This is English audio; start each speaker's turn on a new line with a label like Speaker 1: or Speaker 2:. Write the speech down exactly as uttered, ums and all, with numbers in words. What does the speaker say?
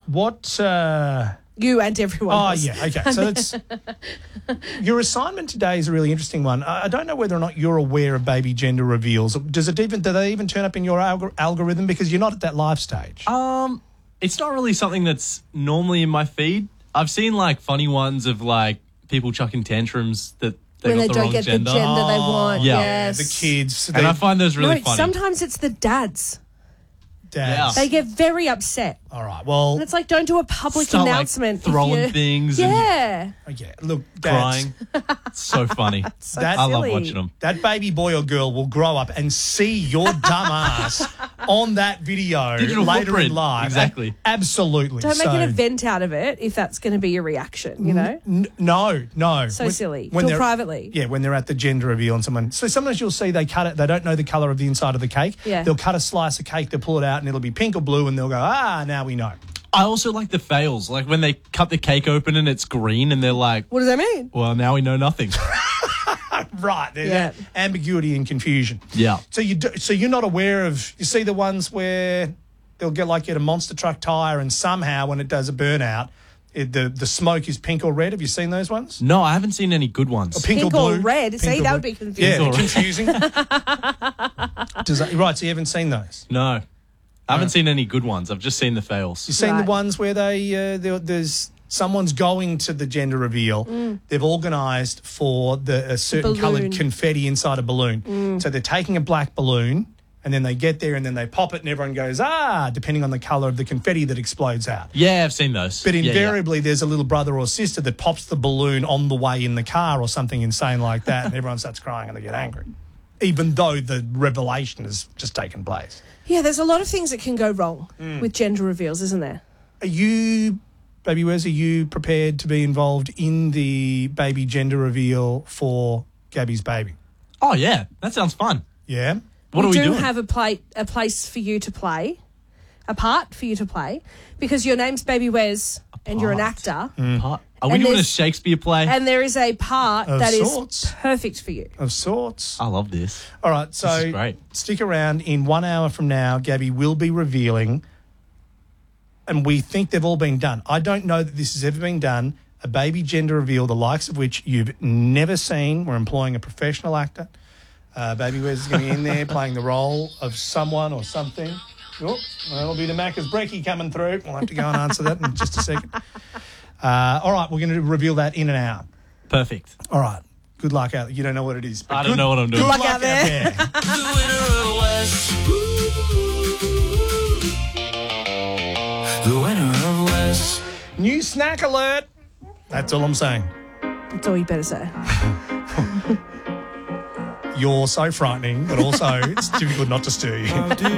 Speaker 1: what... Uh...
Speaker 2: You and everyone
Speaker 1: Oh,
Speaker 2: else.
Speaker 1: yeah, okay. So that's... Your assignment today is a really interesting one. I I don't know whether or not you're aware of baby gender reveals. Does it even... Do they even turn up in your algor- algorithm? Because you're not at that live stage.
Speaker 3: Um, it's not really something that's normally in my feed. I've seen, like, funny ones of, like, people chucking tantrums that they
Speaker 2: when
Speaker 3: got
Speaker 2: they
Speaker 3: the
Speaker 2: don't
Speaker 3: wrong
Speaker 2: get
Speaker 3: gender.
Speaker 2: the gender they want.
Speaker 3: Yeah.
Speaker 2: Yes.
Speaker 1: The kids.
Speaker 3: And
Speaker 1: they-
Speaker 3: I find those really
Speaker 2: no,
Speaker 3: funny.
Speaker 2: sometimes it's the dads.
Speaker 1: Dads.
Speaker 2: They get very upset.
Speaker 1: All right, well...
Speaker 2: And it's like, don't do a public
Speaker 3: Start, like,
Speaker 2: announcement. if
Speaker 3: throwing
Speaker 2: you-
Speaker 3: things and-
Speaker 2: Yeah.
Speaker 1: Okay, look, dads,
Speaker 3: crying. It's so funny.
Speaker 2: So
Speaker 1: That-
Speaker 3: I love
Speaker 2: silly.
Speaker 3: watching them.
Speaker 1: that baby boy or girl will grow up and see your dumb ass on that video
Speaker 3: Digital
Speaker 1: later
Speaker 3: footprint.
Speaker 1: in life.
Speaker 3: Exactly.
Speaker 1: Absolutely.
Speaker 2: Don't make
Speaker 1: So-
Speaker 2: an event out of it if that's going to be your reaction, you know?
Speaker 1: N- no, no.
Speaker 2: So silly.
Speaker 1: When
Speaker 2: Do it
Speaker 1: they're-
Speaker 2: privately.
Speaker 1: Yeah, when they're at the gender reveal and someone... So sometimes you'll see they cut it, they don't know the colour of the inside of the cake.
Speaker 2: Yeah.
Speaker 1: They'll cut a slice of cake, they'll pull it out and it'll be pink or blue and they'll go, ah, now we know.
Speaker 3: I also like the fails, like when they cut the cake open and it's green and they're like,
Speaker 2: What does that mean?
Speaker 3: well, now we know nothing.
Speaker 1: Right, there's
Speaker 2: Yeah.
Speaker 1: that ambiguity and confusion.
Speaker 3: Yeah.
Speaker 1: So you do, so you're not aware of... You see the ones where they'll get like get a monster truck tyre and somehow when it does a burnout, it, the, the smoke is pink or red. Have you seen those ones?
Speaker 3: No, I haven't seen any good ones.
Speaker 1: Pink,
Speaker 2: Pink
Speaker 1: or
Speaker 2: or
Speaker 1: blue.
Speaker 2: red.
Speaker 1: Pink
Speaker 2: See,
Speaker 1: or
Speaker 2: that
Speaker 1: blue.
Speaker 2: would be confusing.
Speaker 1: Yeah,
Speaker 3: Pink or red.
Speaker 1: confusing. Does that, right, so you haven't seen those?
Speaker 3: No. I haven't seen any good ones. I've just seen the fails.
Speaker 1: You've seen
Speaker 2: Right.
Speaker 1: the ones where they uh, there, there's someone's going to the gender reveal. They've organised for the a certain
Speaker 2: Balloon.
Speaker 1: coloured confetti inside a balloon. So they're taking a black balloon and then they get there and then they pop it and everyone goes, ah, depending on the colour of the confetti that explodes out.
Speaker 3: Yeah, I've seen those.
Speaker 1: But
Speaker 3: Yeah, yeah.
Speaker 1: invariably, there's a little brother or sister that pops the balloon on the way in the car or something insane like that, and everyone starts crying and they get angry, even though the revelation has just taken place.
Speaker 2: Yeah, there's a lot of things that can go wrong
Speaker 1: Mm.
Speaker 2: with gender reveals, isn't there?
Speaker 1: Are you, Baby Wes, are you prepared to be involved in the baby gender reveal for Gabby's baby?
Speaker 3: Oh, yeah. That sounds fun.
Speaker 1: Yeah?
Speaker 3: What
Speaker 2: we
Speaker 3: are we
Speaker 2: do
Speaker 3: doing?
Speaker 2: have a play, a place for you to play, a part for you to play, because your name's Baby Wes and you're an
Speaker 3: part.
Speaker 2: actor,
Speaker 3: Part- Are we
Speaker 2: And
Speaker 3: doing a
Speaker 2: there's-
Speaker 3: Shakespeare play?
Speaker 2: and there is a part
Speaker 1: Of
Speaker 2: that is
Speaker 1: sorts.
Speaker 2: perfect for you.
Speaker 1: Of sorts.
Speaker 3: I love this.
Speaker 1: All right, so
Speaker 3: This is great.
Speaker 1: stick around. In one hour from now, Gabby will be revealing, and we think they've all been done. I don't know that this has ever been done, a baby gender reveal, the likes of which you've never seen. We're employing a professional actor. Uh, Baby Wes is going to be in there playing the role of someone or something. Oh, that'll be the Macca's brekkie coming through. We'll have to go and answer that in just a second. Uh, all right, we're going to reveal that in an hour.
Speaker 3: Perfect.
Speaker 1: All right. Good luck out there. You don't know what it is. but
Speaker 3: I don't
Speaker 1: good-
Speaker 3: know what I'm doing.
Speaker 1: Good
Speaker 2: luck
Speaker 1: luck
Speaker 2: out
Speaker 1: out
Speaker 2: there.
Speaker 1: there.
Speaker 4: The winner of West. The winner of West.
Speaker 1: New snack alert. That's all I'm saying.
Speaker 2: That's all you better say.
Speaker 1: You're so frightening, but also it's difficult not to stir you.